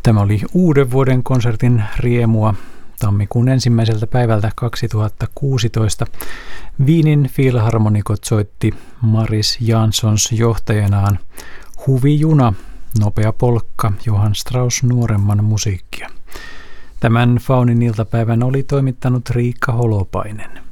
Tämä oli uuden vuoden konsertin riemua tammikuun 1. päivältä 2016. Wienin filharmonikot soitti Maris Janssons johtajanaan Huvijuna, nopea polkka, Johann Strauss nuoremman musiikkia. Tämän Faunin iltapäivän oli toimittanut Riikka Holopainen.